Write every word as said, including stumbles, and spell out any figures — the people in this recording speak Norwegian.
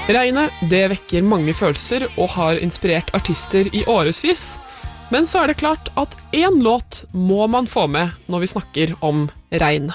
Regnet, det vekker mange følelser og har inspirert artister i årevis. Men så er det klart at en låt må man få med når vi snakker om regn.